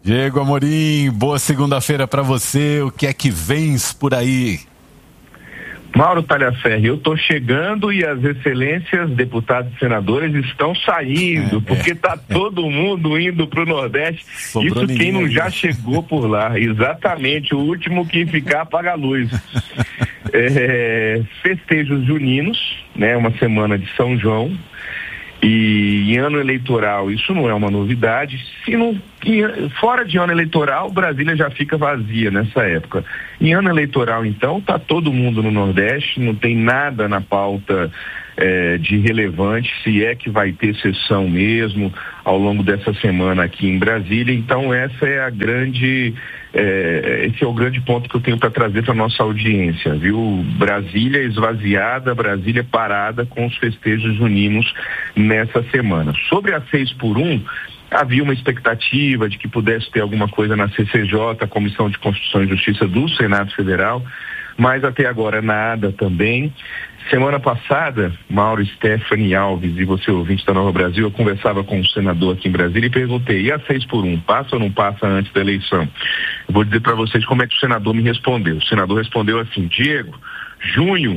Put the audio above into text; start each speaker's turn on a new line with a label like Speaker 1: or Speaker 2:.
Speaker 1: Diego Amorim, boa segunda-feira para você. O que é que vens por aí?
Speaker 2: Mauro Talhaferri, eu estou chegando e as excelências, deputados e senadores estão saindo, porque está todo mundo indo para o Nordeste.
Speaker 1: Sobrou
Speaker 2: isso quem não
Speaker 1: ninguém.
Speaker 2: já chegou por lá. Exatamente, o último que ficar apaga a luz. Festejos juninos, né? Uma semana de São João. E em ano eleitoral, isso não é uma novidade. Fora de ano eleitoral, Brasília já fica vazia nessa época. Em ano eleitoral, então, está todo mundo no Nordeste, não tem nada na pauta de relevante, se é que vai ter sessão mesmo ao longo dessa semana aqui em Brasília. Então, esse é o grande ponto que eu tenho para trazer para a nossa audiência, viu? Brasília esvaziada, Brasília parada com os festejos juninos nessa semana. Sobre a 6x1, havia uma expectativa de que pudesse ter alguma coisa na CCJ, a Comissão de Constituição e Justiça do Senado Federal, mas até agora nada também. Semana passada, Mauro, Stephanie Alves e você, ouvinte da Nova Brasil, eu conversava com um senador aqui em Brasília e perguntei, e a 6x1, passa ou não passa antes da eleição? Eu vou dizer para vocês como é que o senador me respondeu. O senador respondeu assim: Diego, junho